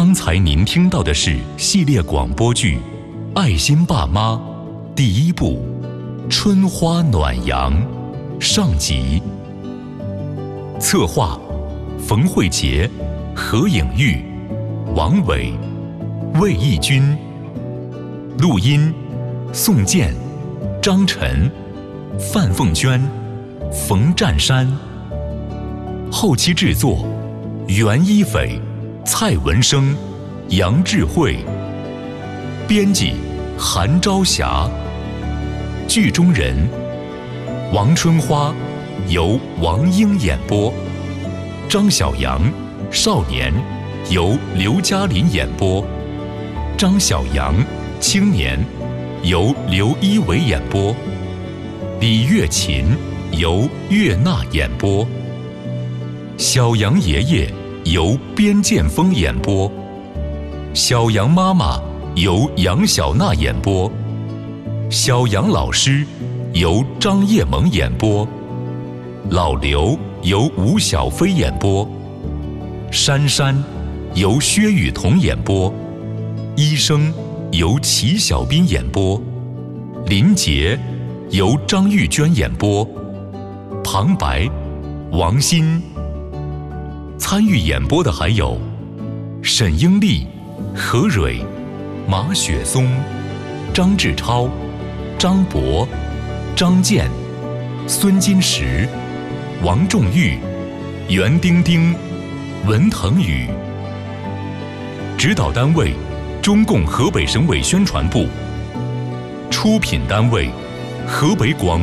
刚才您听到的是系列广播剧《爱心爸妈》第1部《春花暖阳》上集。策划：冯慧杰、何颖玉、王伟、魏义军。录音：宋健、张晨、范凤娟、冯占山。后期制作：袁一斐、蔡文生、杨智慧。编辑：韩朝霞。剧中人：王春花由王英演播，张小阳少年由刘嘉林演播，张小阳青年由刘一伟演播，李月琴由岳娜演播，小杨爷爷由边建峰演播，小杨妈妈由杨小娜演播，小杨老师由张叶萌演播，老刘由吴小飞演播，珊珊由薛雨桐演播，医生由齐小斌演播，林杰由张玉娟演播，旁白王鑫。参与演播的还有沈英丽、何蕊、马雪松、张志超、张博、张健、孙金石、王仲玉、袁丁丁、文腾宇。指导单位：中共河北省委宣传部。出品单位：河北广